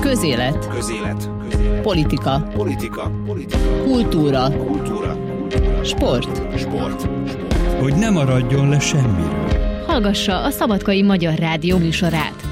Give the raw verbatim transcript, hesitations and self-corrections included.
Közélet. Közélet. Közélet. Politika. Politika. Politika. Kultúra. Kultúra. Sport. Sport. Sport. Hogy ne maradjon le semmiről. Hallgassa a Szabadkai Magyar Rádió műsorát.